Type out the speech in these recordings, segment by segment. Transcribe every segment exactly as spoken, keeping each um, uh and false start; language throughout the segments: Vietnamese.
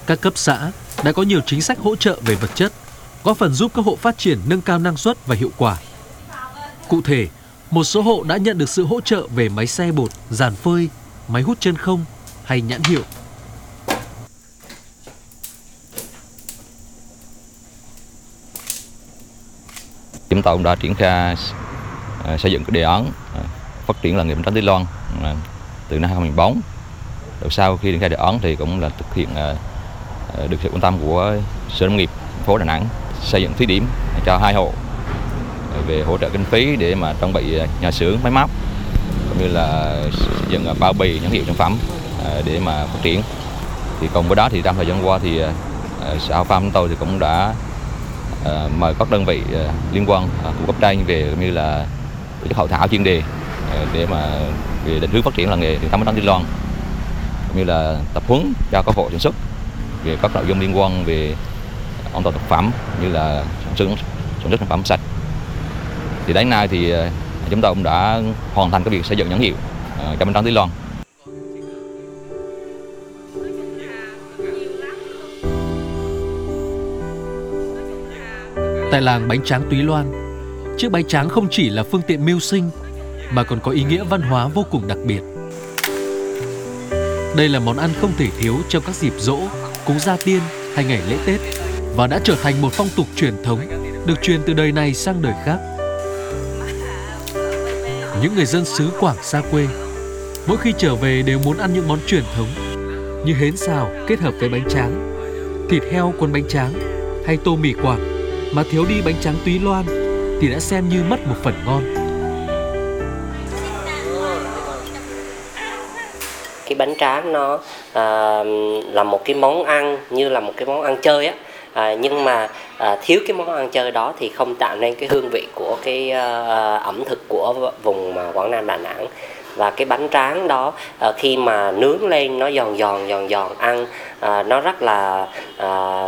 Các cấp xã đã có nhiều chính sách hỗ trợ về vật chất, góp phần giúp các hộ phát triển nâng cao năng suất và hiệu quả. Cụ thể, một số hộ đã nhận được sự hỗ trợ về máy xe bột, giàn phơi, máy hút chân không hay nhãn hiệu. Chúng tôi cũng đã triển khai uh, xây dựng cái đề án uh, phát triển làng nghề bánh tráng Tuy Loan uh, từ năm hai nghìn không trăm mười bốn. Rồi sau khi triển khai đề án thì cũng là thực hiện uh, được sự quan tâm của Sở Nông nghiệp thành phố Đà Nẵng, xây dựng thí điểm cho hai hộ uh, về hỗ trợ kinh phí để mà trang bị nhà xưởng, máy móc, cũng như là xây dựng bao bì nhãn hiệu sản phẩm uh, để mà phát triển. Thì cùng với đó thì trong thời gian qua thì uh, xã Hậu Pham chúng tôi thì cũng đã Uh, mời các đơn vị uh, liên quan uh, của cấp trên về cũng như là tổ chức hội thảo chuyên đề uh, để mà về định hướng phát triển làng nghề truyền thống bánh tráng Tuy Loan, cũng như là tập huấn cho các hộ sản xuất về các nội dung liên quan về an toàn thực phẩm như là sản xuất sản xuất sản phẩm sạch. Thì đến nay thì uh, chúng tôi cũng đã hoàn thành cái việc xây dựng nhãn hiệu uh, cho bánh tráng Tuy Loan. Tại làng bánh tráng Túy Loan, chiếc bánh tráng không chỉ là phương tiện mưu sinh mà còn có ý nghĩa văn hóa vô cùng đặc biệt. Đây là món ăn không thể thiếu trong các dịp giỗ, cúng gia tiên hay ngày lễ Tết và đã trở thành một phong tục truyền thống được truyền từ đời này sang đời khác. Những người dân xứ Quảng xa quê mỗi khi trở về đều muốn ăn những món truyền thống như hến xào kết hợp với bánh tráng, thịt heo cuốn bánh tráng hay tô mì Quảng. Mà thiếu đi bánh tráng Túy Loan thì đã xem như mất một phần ngon. Cái bánh tráng nó à, là một cái món ăn như là một cái món ăn chơi á, à, nhưng mà à, thiếu cái món ăn chơi đó thì không tạo nên cái hương vị của cái à, ẩm thực của vùng Quảng Nam Đà Nẵng. Và cái bánh tráng đó à, khi mà nướng lên nó giòn giòn giòn giòn ăn à, nó rất là à,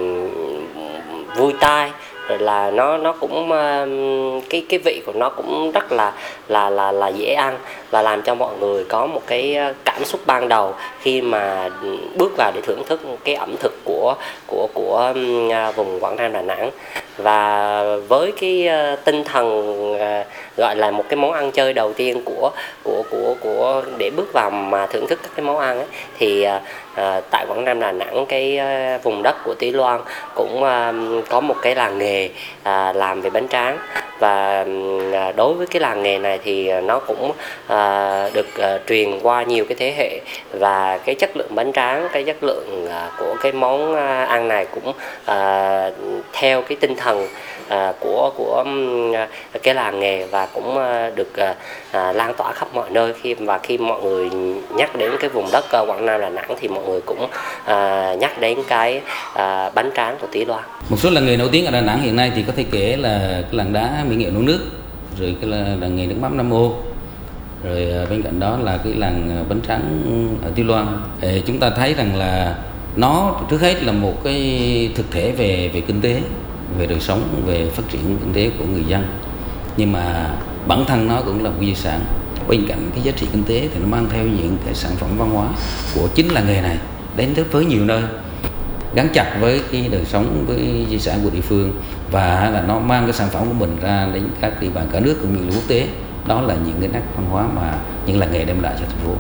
vui tai, rồi là nó nó cũng cái cái vị của nó cũng rất là là là là dễ ăn và làm cho mọi người có một cái cảm xúc ban đầu khi mà bước vào để thưởng thức cái ẩm thực của của của vùng Quảng Nam Đà Nẵng. Và với cái tinh thần gọi là một cái món ăn chơi đầu tiên của của của của để bước vào mà thưởng thức các cái món ăn ấy, thì à, tại Quảng Nam Đà Nẵng, cái vùng đất của Tuy Loan cũng à, có một cái làng nghề à, làm về bánh tráng. Và à, đối với cái làng nghề này thì nó cũng à, được à, truyền qua nhiều cái thế hệ, và cái chất lượng bánh tráng, cái chất lượng à, của cái món à, ăn này cũng à, theo cái tinh thần à, của của à, cái làng nghề, và cũng à, được à, à, lan tỏa khắp mọi nơi. Khi và khi mọi người nhắc đến cái vùng đất à, Quảng Nam Đà Nẵng thì mọi người cũng à, nhắc đến cái à, bánh tráng của Tuy Loan. Một số làng nghề nổi tiếng ở Đà Nẵng hiện nay thì có thể kể là cái làng đá mỹ nghệ nấu nước, rồi cái làng nghề nước mắm Nam Ô, rồi bên cạnh đó là cái làng bánh tráng ở Tuy Loan. Để chúng ta thấy rằng là nó trước hết là một cái thực thể về về kinh tế, về đời sống, về phát triển kinh tế của người dân, nhưng mà bản thân nó cũng là một di sản. Bên cạnh cái giá trị kinh tế thì nó mang theo những cái sản phẩm văn hóa của chính làng nghề này đến với nhiều nơi, gắn chặt với cái đời sống, với di sản của địa phương, và là nó mang cái sản phẩm của mình ra đến các địa bàn cả nước cũng như là quốc tế. Đó là những cái nét văn hóa mà những làng nghề đem lại cho thành phố.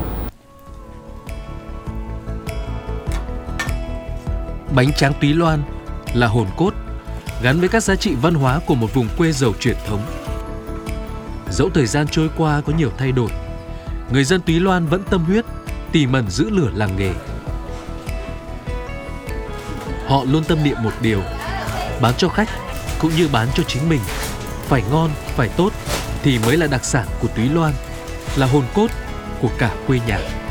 Bánh tráng Túy Loan là hồn cốt gắn với các giá trị văn hóa của một vùng quê giàu truyền thống. Dẫu thời gian trôi qua có nhiều thay đổi, người dân Túy Loan vẫn tâm huyết, tỉ mẩn giữ lửa làng nghề. Họ luôn tâm niệm một điều: bán cho khách cũng như bán cho chính mình, phải ngon, phải tốt thì mới là đặc sản của Túy Loan, là hồn cốt của cả quê nhà.